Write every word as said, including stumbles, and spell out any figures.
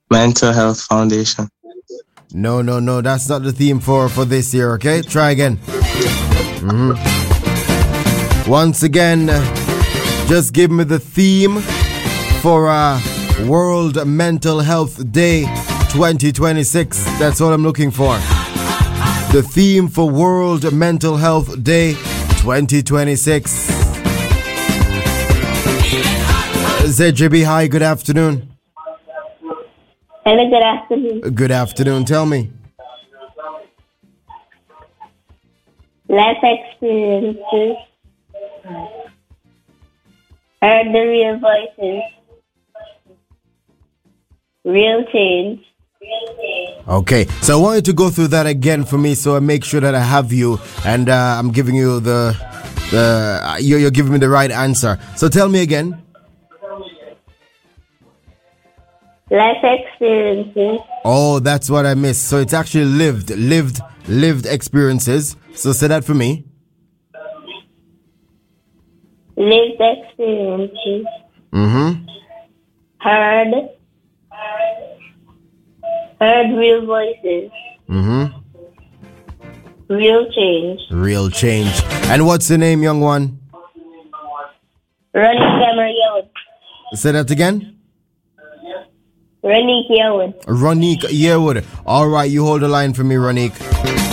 Mental Health Foundation. No, no, no. That's not the theme for, for this year, okay? Try again. Mm-hmm. Once again, just give me the theme for uh, World Mental Health Day twenty twenty-six. That's what I'm looking for. The theme for World Mental Health Day twenty twenty-six. Z J B, hi, good afternoon. Hello, good afternoon. Good afternoon, tell me. Life experiences. Heard the real voices. Real change. Okay, so I want you to go through that again for me, so I make sure that I have you, and uh, I'm giving you the the uh, you're, you're giving me the right answer. So tell me again. Life experiences. Oh, that's what I missed. So it's actually lived, lived, lived experiences. So say that for me. Lived experiences. Mm-hmm. Heard. Heard real voices. Mm-hmm. Real change. Real change. And what's the name, young one? Ronique Yewood. Say that again. Ronique Yewood. Ronique Yewood. All right, you hold the line for me, Ronique.